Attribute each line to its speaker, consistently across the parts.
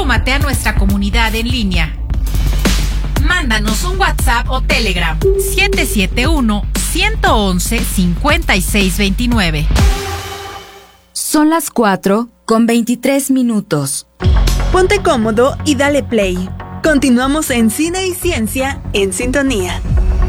Speaker 1: Súmate a nuestra comunidad en línea. Mándanos un WhatsApp o Telegram 771-111-5629.
Speaker 2: Son las 4:23.
Speaker 3: Ponte cómodo y dale play. Continuamos en Cine y Ciencia en Sintonía.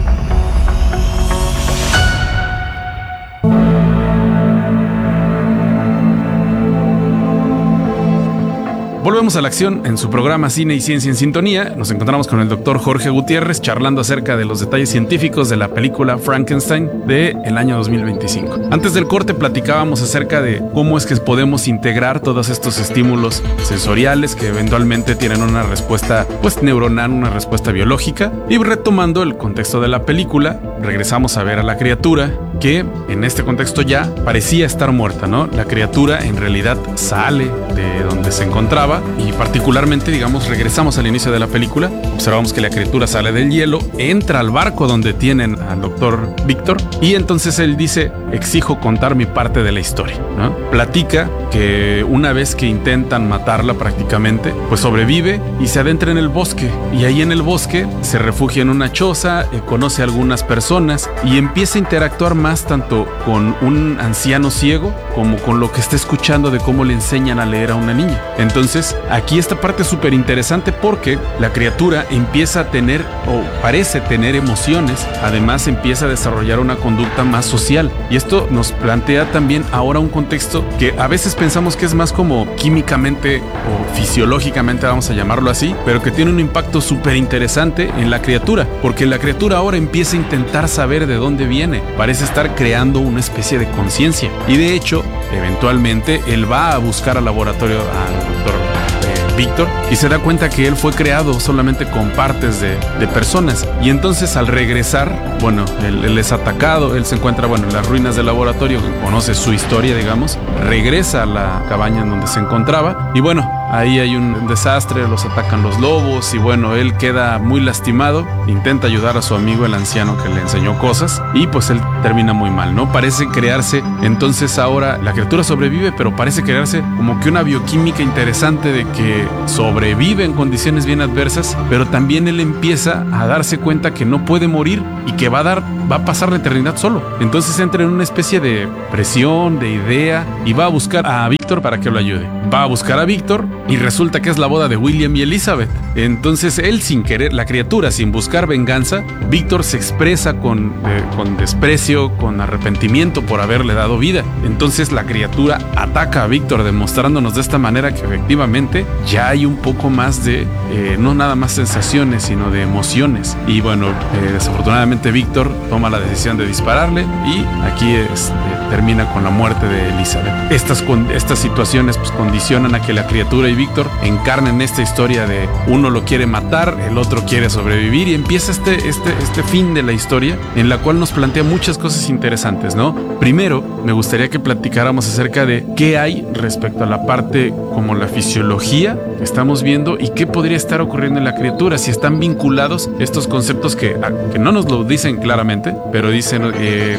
Speaker 4: Volvemos a la acción en su programa Cine y Ciencia en Sintonía. Nos encontramos con el doctor Jorge Gutiérrez charlando acerca de los detalles científicos de la película Frankenstein del año 2025. Antes del corte platicábamos acerca de cómo es que podemos integrar todos estos estímulos sensoriales que eventualmente tienen una respuesta neuronal, una respuesta biológica. Y retomando el contexto de la película, regresamos a ver a la criatura que en este contexto ya parecía estar muerta, ¿no? La criatura en realidad sale de donde se encontraba y particularmente, digamos, regresamos al inicio de la película, observamos que la criatura sale del hielo, entra al barco donde tienen al doctor Víctor y entonces él dice: exijo contar mi parte de la historia, ¿no? Platica que una vez que intentan matarla prácticamente, pues sobrevive y se adentra en el bosque y ahí en el bosque se refugia en una choza, conoce a algunas personas y empieza a interactuar más tanto con un anciano ciego como con lo que está escuchando de cómo le enseñan a leer a una niña. Entonces, aquí esta parte es súper interesante porque la criatura empieza a tener o parece tener emociones, además empieza a desarrollar una conducta más social. Y esto nos plantea también ahora un contexto que a veces pensamos que es más como químicamente o fisiológicamente, vamos a llamarlo así, pero que tiene un impacto súper interesante en la criatura, porque la criatura ahora empieza a intentar saber de dónde viene, parece estar creando una especie de conciencia. Y de hecho, eventualmente, él va a buscar al laboratorio al doctor Víctor y se da cuenta que él fue creado solamente con partes de personas. Y entonces al regresar, bueno, él es atacado, él se encuentra, bueno, en las ruinas del laboratorio, conoce su historia, digamos, regresa a la cabaña en donde se encontraba y bueno, ahí hay un desastre, los atacan los lobos y bueno, él queda muy lastimado, intenta ayudar a su amigo el anciano que le enseñó cosas y pues él termina muy mal, ¿no? Parece crearse, entonces ahora la criatura sobrevive, pero parece crearse como que una bioquímica interesante de que sobrevive en condiciones bien adversas, pero también él empieza a darse cuenta que no puede morir y que va a pasar la eternidad solo. Entonces entra en una especie de presión, de idea y va a buscar a Víctor para que lo ayude. Va a buscar a Víctor y resulta que es la boda de William y Elizabeth. Entonces él, sin querer, la criatura sin buscar venganza, Víctor se expresa con desprecio, con arrepentimiento por haberle dado vida. Entonces la criatura ataca a Víctor, demostrándonos de esta manera que efectivamente ya hay un poco más de no nada más sensaciones, sino de emociones. Y bueno, desafortunadamente Víctor toma la decisión de dispararle y aquí termina con la muerte de Elizabeth. Estas situaciones pues condicionan a que la criatura y Víctor encarnen esta historia de uno lo quiere matar, el otro quiere sobrevivir y empieza este fin de la historia en la cual nos plantea muchas cosas interesantes, ¿no? Primero, me gustaría que platicáramos acerca de qué hay respecto a la parte como la fisiología que estamos viendo y qué podría estar ocurriendo en la criatura, si están vinculados estos conceptos que no nos lo dicen claramente, pero dicen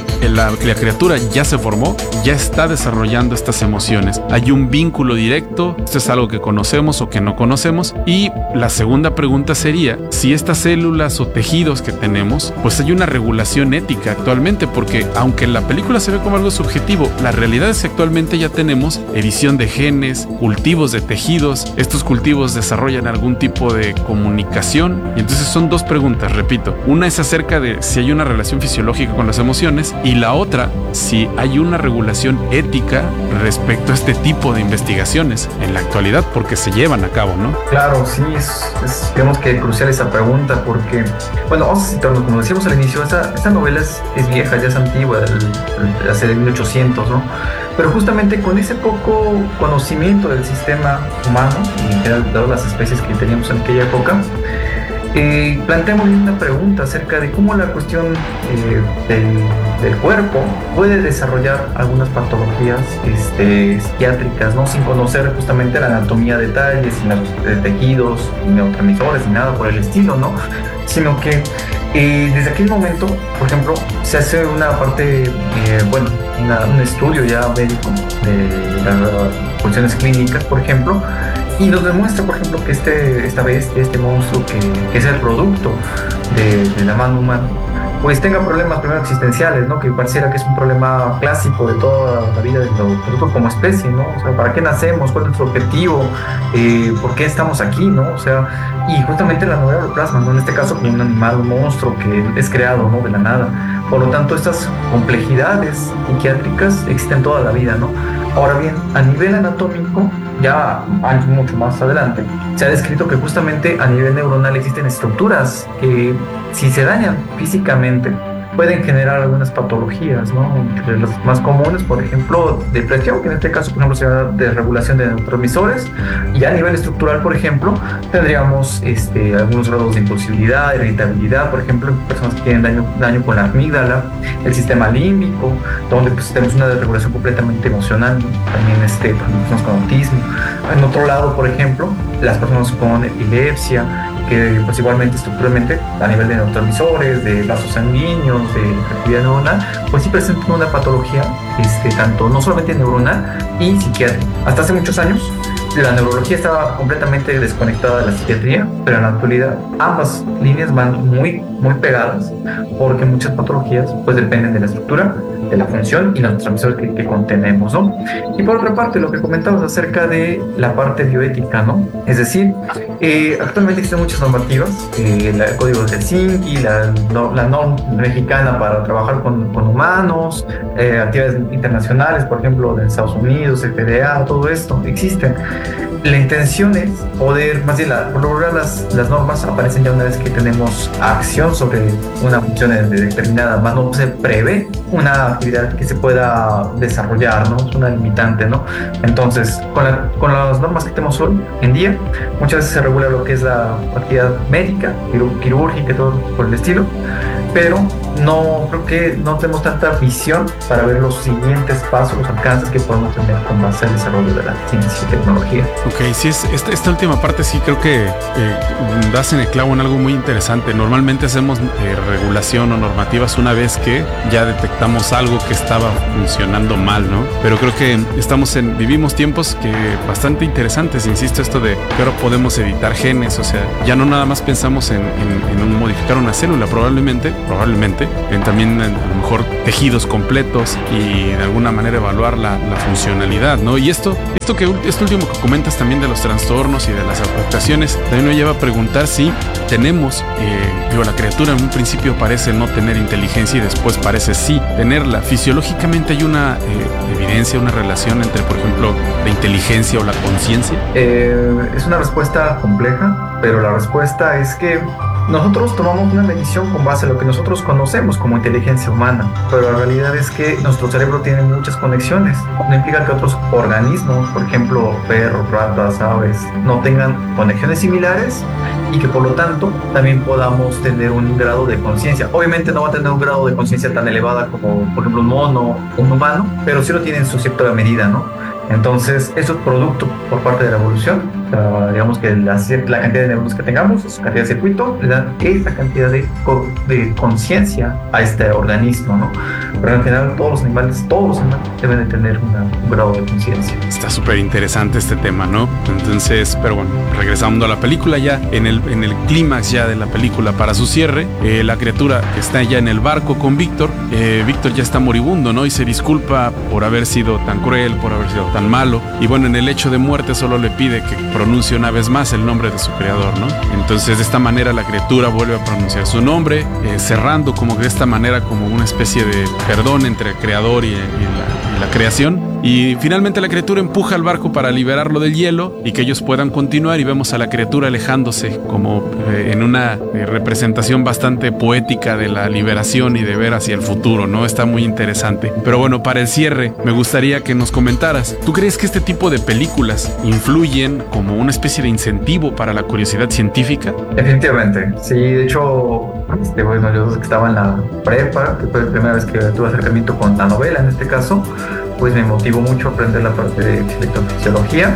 Speaker 4: la criatura ya se formó, ya está desarrollando estas emociones. Hay un vínculo directo, esto es algo que conocemos o que no conocemos. Y la segunda pregunta sería si estas células o tejidos que tenemos, pues hay una regulación ética actualmente, porque aunque en la película se ve como algo subjetivo, la realidad es que actualmente ya tenemos edición de genes, cultivos de tejidos, estos cultivos desarrollan algún tipo de comunicación. Y entonces son dos preguntas, repito. Una es acerca de si hay una relación fisiológica con las emociones y la otra, si hay una regulación ética respecto a este tipo de investigaciones en la actualidad, porque se llevan a cabo, ¿no?
Speaker 5: Claro, sí, es digamos que crucial esa pregunta porque, bueno, vamos a citarnos, como decíamos al inicio, esta novela es vieja, ya es antigua, hace de 1800, ¿no? Pero justamente con ese poco conocimiento del sistema humano y en general de todas las especies que teníamos en aquella época, planteamos una pregunta acerca de cómo la cuestión del cuerpo puede desarrollar algunas patologías psiquiátricas, ¿no? Sin conocer justamente la anatomía de detalles, de tejidos, neurotransmisores, ni nada por el estilo, ¿no? Sino que desde aquel momento, por ejemplo, se hace una parte, un estudio ya médico de las funciones clínicas, por ejemplo, y nos demuestra, por ejemplo, que esta bestia, este monstruo que es el producto de la mano humana, pues tenga problemas primero existenciales, ¿no? Que pareciera que es un problema clásico de toda la vida de nosotros como especie, ¿no? O sea, ¿para qué nacemos? ¿Cuál es nuestro objetivo? ¿Por qué estamos aquí, no? O sea, y justamente la novela lo plasma, ¿no? En este caso como un animal, un monstruo que es creado, ¿no? De la nada. Por lo tanto, estas complejidades psiquiátricas existen toda la vida, ¿no? Ahora bien, a nivel anatómico, ya años mucho más adelante, se ha descrito que justamente a nivel neuronal existen estructuras que, si se dañan físicamente, pueden generar algunas patologías, ¿no? Entre las más comunes, por ejemplo, depresión, que en este caso, por ejemplo, sería desregulación de neurotransmisores, y a nivel estructural, por ejemplo, tendríamos algunos grados de impulsividad, irritabilidad, por ejemplo, en personas que tienen daño con la amígdala, el sistema límbico, donde pues tenemos una desregulación completamente emocional, ¿no? También personas con autismo. En otro lado, por ejemplo, las personas con epilepsia, que pues igualmente estructuralmente a nivel de neurotransmisores, de vasos sanguíneos, de actividad neuronal, pues sí presentan una patología tanto no solamente neuronal y psiquiátrica. Hasta hace muchos años la neurología estaba completamente desconectada de la psiquiatría, pero en la actualidad ambas líneas van muy, muy pegadas, porque muchas patologías pues dependen de la estructura, de la función y los transmisores que contenemos, ¿no? Y por otra parte, lo que comentabas acerca de la parte bioética, ¿no? Es decir, actualmente existen muchas normativas, el Código de Helsinki, la norma mexicana para trabajar con humanos, actividades internacionales, por ejemplo, de Estados Unidos, FDA, todo esto existen. La intención es poder, más bien por lograr las normas aparecen ya una vez que tenemos acción sobre una función determinada, más no se prevé una actividad que se pueda desarrollar, ¿no? Es una limitante, ¿no? Entonces, con las normas que tenemos hoy en día, muchas veces se regula lo que es la actividad médica, quirúrgica y todo por el estilo, pero creo que no tenemos tanta visión para ver los siguientes pasos, los alcances que podemos tener con base al desarrollo de la ciencia y tecnología.
Speaker 4: Ok, sí, esta última parte sí creo que das en el clavo en algo muy interesante. Normalmente hacemos regulación o normativas una vez que ya detectamos algo que estaba funcionando mal, ¿no? Pero creo que vivimos tiempos bastante interesantes, insisto, esto de que ahora podemos editar genes, o sea, ya no nada más pensamos en modificar una célula, probablemente también a lo mejor tejidos completos y de alguna manera evaluar la funcionalidad, ¿no? Y esto último que comentas también de los trastornos y de las afectaciones también me lleva a preguntar si tenemos, la criatura en un principio parece no tener inteligencia y después parece sí tenerla. Fisiológicamente hay una evidencia, una relación entre, por ejemplo, la inteligencia o la conciencia.
Speaker 5: Es una respuesta compleja, pero la respuesta es que nosotros tomamos una medición con base a lo que nosotros conocemos como inteligencia humana, pero la realidad es que nuestro cerebro tiene muchas conexiones. No implica que otros organismos, por ejemplo perros, ratas, aves, no tengan conexiones similares y que por lo tanto también podamos tener un grado de conciencia. Obviamente no va a tener un grado de conciencia tan elevada como por ejemplo un mono o un humano, pero sí lo tiene en su cierta medida, ¿no? Entonces, eso es producto por parte de la evolución. Digamos que la cantidad de neuronas que tengamos, su cantidad de circuito, le dan esa cantidad de conciencia a este organismo, ¿no? Pero en general, todos los animales deben de tener un grado de conciencia.
Speaker 4: Está súper interesante este tema, ¿no? Entonces, pero bueno, regresando a la película ya, en el clímax ya de la película, para su cierre, la criatura que está ya en el barco con Víctor, Víctor ya está moribundo, ¿no? Y se disculpa por haber sido tan cruel, por haber sido tan malo, y bueno, en el hecho de muerte solo le pide que pronuncie una vez más el nombre de su creador, ¿no? Entonces de esta manera la criatura vuelve a pronunciar su nombre, cerrando como de esta manera como una especie de perdón entre el creador y la creación. Y finalmente la criatura empuja al barco para liberarlo del hielo y que ellos puedan continuar, y vemos a la criatura alejándose como en una representación bastante poética de la liberación y de ver hacia el futuro, ¿no? Está muy interesante. Pero bueno, para el cierre me gustaría que nos comentaras, ¿tú crees que este tipo de películas influyen como una especie de incentivo para la curiosidad científica?
Speaker 5: Definitivamente, sí. De hecho, yo estaba en la prepa, que fue la primera vez que tuve acercamiento con la novela en este caso. pues me motivó mucho a aprender la parte de electrofisiología,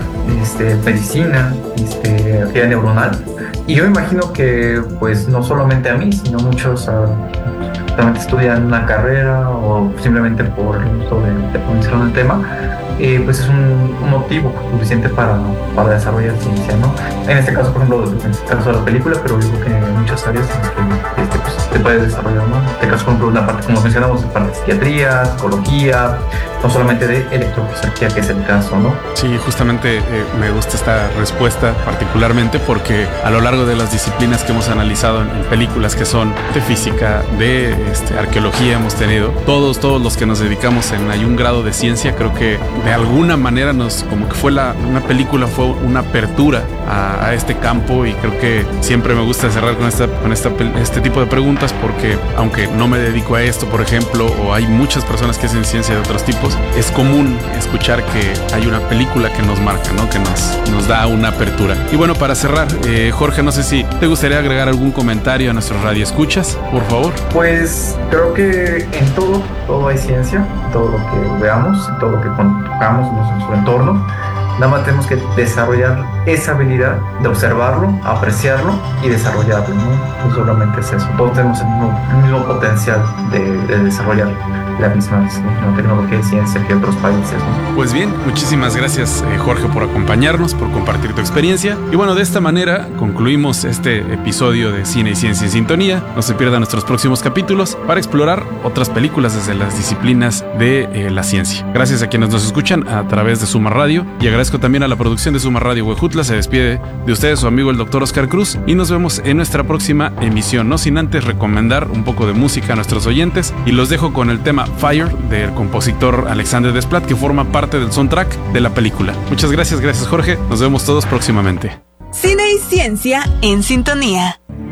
Speaker 5: medicina, actividad neuronal. Y yo me imagino que pues no solamente a mí, sino muchos también estudian una carrera o simplemente por el gusto de profundizar en el tema, pues es un motivo suficiente para desarrollar ciencia, ¿no? En este caso, por ejemplo, en este caso de la película, pero yo creo que en muchas áreas en que pues, se puede desarrollar, ¿no? En este caso, por ejemplo, una parte, como mencionamos, de parte de psiquiatría, psicología, no solamente de electrofisiología, que es el caso, ¿no?
Speaker 4: Sí, justamente me gusta esta respuesta particularmente porque a lo largo de las disciplinas que hemos analizado en películas que son de física, de arqueología hemos tenido, todos los que nos dedicamos en hay un grado de ciencia, creo que de alguna manera como que fue una película fue una apertura a este campo, y creo que siempre me gusta cerrar con este tipo de preguntas porque aunque no me dedico a esto, por ejemplo, o hay muchas personas que hacen ciencia de otros tipos, es común escuchar que hay una película que nos marca, ¿no? Que nos da una apertura. Y bueno, para cerrar, Jorge, no sé si te gustaría agregar algún comentario a nuestros radioescuchas, por favor.
Speaker 5: Pues creo que en todo hay ciencia, todo lo que veamos, todo lo que tocamos en nuestro entorno. Nada más tenemos que desarrollar esa habilidad de observarlo, apreciarlo y desarrollarlo, ¿no? No solamente es eso, todos tenemos el mismo potencial de desarrollar la misma tecnología y ciencia que otros países, ¿no?
Speaker 4: Pues bien, muchísimas gracias, Jorge, por acompañarnos, por compartir tu experiencia. Y bueno, de esta manera concluimos este episodio de Cine y Ciencia en Sintonía. No se pierdan nuestros próximos capítulos para explorar otras películas desde las disciplinas de la ciencia. Gracias a quienes nos escuchan a través de Suma Radio, y agradezco también a la producción de Suma Radio Huejutla. Se despide de ustedes su amigo el Dr. Oscar Cruz, y nos vemos en nuestra próxima emisión, no sin antes recomendar un poco de música a nuestros oyentes, y los dejo con el tema Fire del compositor Alexander Desplat, que forma parte del soundtrack de la película. Muchas gracias Jorge, nos vemos todos próximamente.
Speaker 3: Cine y Ciencia en Sintonía.